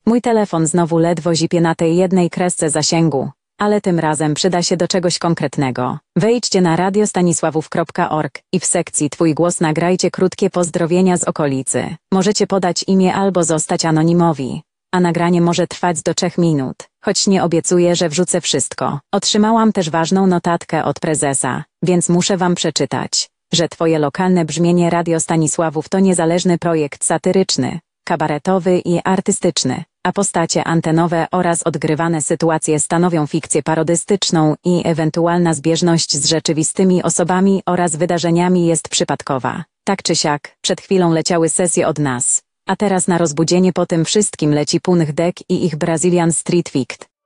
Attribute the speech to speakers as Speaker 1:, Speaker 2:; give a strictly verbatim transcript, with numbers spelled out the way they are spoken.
Speaker 1: Mój telefon znowu ledwo zipie na tej jednej kresce zasięgu, ale tym razem przyda się do czegoś konkretnego. Wejdźcie na radiostanisławów kropka org i w sekcji Twój głos nagrajcie krótkie pozdrowienia z okolicy. Możecie podać imię albo zostać anonimowi, a nagranie może trwać do trzech minut, choć nie obiecuję, że wrzucę wszystko. Otrzymałam też ważną notatkę od prezesa, więc muszę Wam przeczytać, że Twoje lokalne brzmienie Radio Stanisławów to niezależny projekt satyryczny, kabaretowy i artystyczny, a postacie antenowe oraz odgrywane sytuacje stanowią fikcję parodystyczną i ewentualna zbieżność z rzeczywistymi osobami oraz wydarzeniami jest przypadkowa. Tak czy siak, przed chwilą leciały sesje od nas, a teraz na rozbudzenie po tym wszystkim leci Punch Deck i ich Brazilian Street Fict.